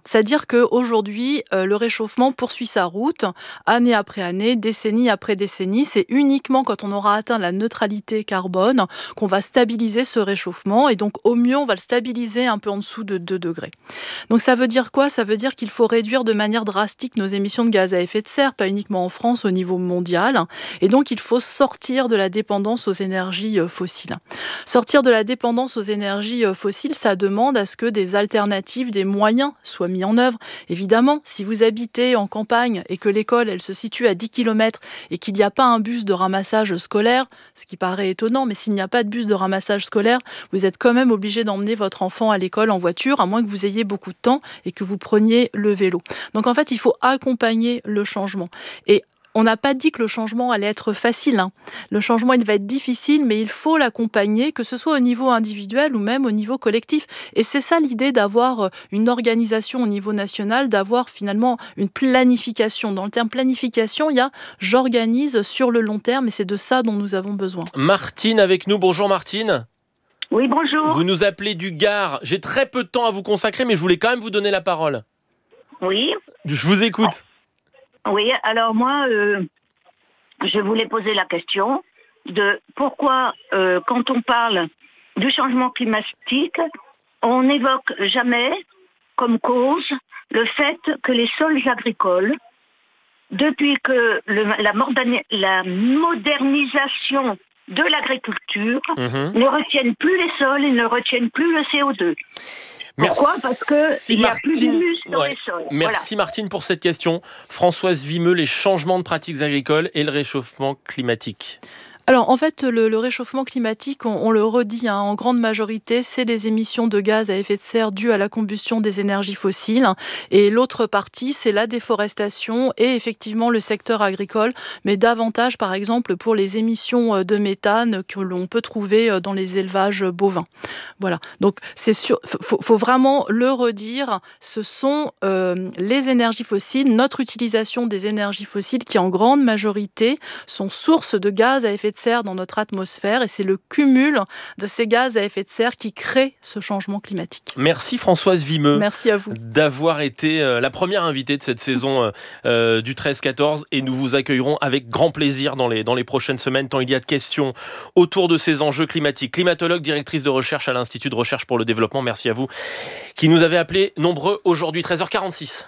C'est-à-dire qu'aujourd'hui, le réchauffement poursuit sa route, année après année, décennie après décennie. C'est uniquement quand on aura atteint la neutralité carbone qu'on va stabiliser ce réchauffement. Et donc, au mieux, on va le stabiliser un peu en dessous de 2 degrés. Donc, ça veut dire quoi ? Ça veut dire qu'il faut réduire de manière drastique nos émissions de gaz à effet de serre, pas uniquement en France, au niveau mondial. Et donc, il faut sortir de la dépendance aux énergies fossiles. Sortir de la dépendance aux énergies fossiles, ça demande à ce que des alternatives, des moyens soient mis en œuvre. Évidemment, si vous habitez en campagne et que l'école, elle se situe à 10 km et qu'il n'y a pas un bus de ramassage scolaire, ce qui paraît étonnant, mais s'il n'y a pas de bus de ramassage scolaire, vous êtes quand même obligé d'emmener votre enfant à l'école en voiture, à moins que vous ayez beaucoup de temps et que vous preniez le vélo. Donc en fait, il faut accompagner le changement. Et on n'a pas dit que le changement allait être facile. Le changement, il va être difficile, mais il faut l'accompagner, que ce soit au niveau individuel ou même au niveau collectif. Et c'est ça l'idée d'avoir une organisation au niveau national, d'avoir finalement une planification. Dans le terme planification, il y a « j'organise sur le long terme » et c'est de ça dont nous avons besoin. Martine avec nous. Bonjour Martine. Oui, bonjour. Vous nous appelez du Gard. J'ai très peu de temps à vous consacrer, mais je voulais quand même vous donner la parole. Oui. Je vous écoute. Oui, alors moi, je voulais poser la question de pourquoi, quand on parle du changement climatique, on n'évoque jamais comme cause le fait que les sols agricoles, depuis que la modernisation de l'agriculture, ne retiennent plus les sols et ne retiennent plus le CO2. Pourquoi ? Parce qu'il n'y a plus d'humus dans les sols. Merci Martine pour cette question. Françoise Vimeux, les changements de pratiques agricoles et le réchauffement climatique. Alors en fait, le réchauffement climatique, on le redit, en grande majorité, c'est les émissions de gaz à effet de serre dues à la combustion des énergies fossiles. Et l'autre partie, c'est la déforestation et effectivement le secteur agricole, mais davantage par exemple pour les émissions de méthane que l'on peut trouver dans les élevages bovins. Voilà, donc c'est sûr, faut vraiment le redire, ce sont les énergies fossiles, notre utilisation des énergies fossiles qui en grande majorité sont source de gaz à effet de serre dans notre atmosphère et c'est le cumul de ces gaz à effet de serre qui crée ce changement climatique. Merci Françoise Vimeux. Merci à vous. D'avoir été la première invitée de cette saison du 13-14 et nous vous accueillerons avec grand plaisir dans les prochaines semaines tant il y a de questions autour de ces enjeux climatiques. Climatologue, directrice de recherche à l'Institut de recherche pour le développement, merci à vous qui nous avez appelés nombreux aujourd'hui. 13h46.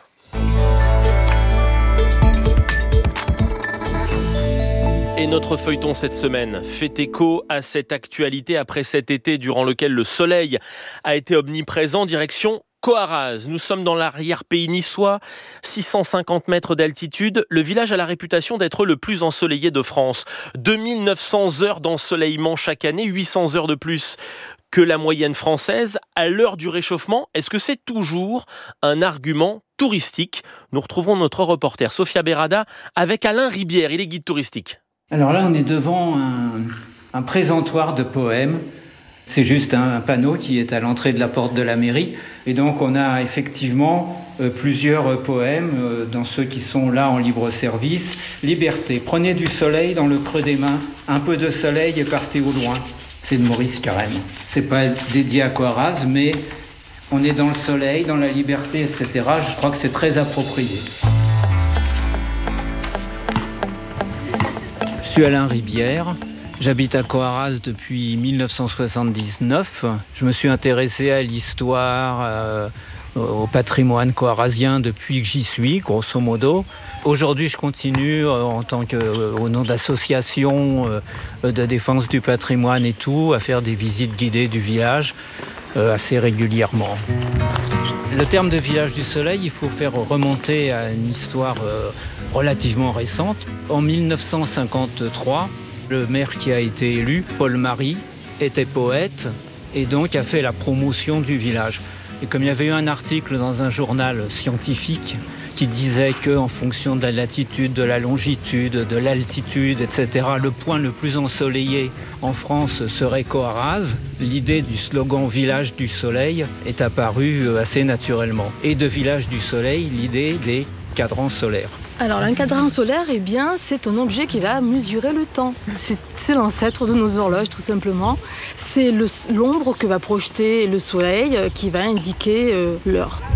Et notre feuilleton cette semaine fait écho à cette actualité après cet été durant lequel le soleil a été omniprésent, direction Coaraz. Nous sommes dans l'arrière-pays niçois, 650 mètres d'altitude. Le village a la réputation d'être le plus ensoleillé de France. 2900 heures d'ensoleillement chaque année, 800 heures de plus que la moyenne française. À l'heure du réchauffement, est-ce que c'est toujours un argument touristique ? Nous retrouvons notre reporter Sophia Berada avec Alain Ribière, il est guide touristique. Alors là, on est devant un présentoir de poèmes. C'est juste un panneau qui est à l'entrée de la porte de la mairie. Et donc, on a effectivement plusieurs poèmes dans ceux qui sont là en libre service. Liberté, prenez du soleil dans le creux des mains, un peu de soleil et partez au loin. C'est de Maurice Carême. C'est pas dédié à Coaraz, mais on est dans le soleil, dans la liberté, etc. Je crois que c'est très approprié. Je suis Alain Ribière, j'habite à Coaraz depuis 1979. Je me suis intéressé à l'histoire, au patrimoine coarazien depuis que j'y suis, grosso modo. Aujourd'hui, je continue au nom d'associations de défense du patrimoine et tout, à faire des visites guidées du village assez régulièrement. Le terme de village du soleil, il faut faire remonter à une histoire relativement récente. En 1953, le maire qui a été élu, Paul Marie, était poète et donc a fait la promotion du village. Et comme il y avait eu un article dans un journal scientifique qui disait qu'en fonction de la latitude, de la longitude, de l'altitude, etc., le point le plus ensoleillé en France serait Coaraz, l'idée du slogan « Village du Soleil » est apparue assez naturellement. Et de Village du Soleil, l'idée des cadrans solaires. Alors un cadran solaire, eh bien, c'est un objet qui va mesurer le temps. C'est l'ancêtre de nos horloges, tout simplement. C'est l'ombre que va projeter le soleil qui va indiquer l'heure.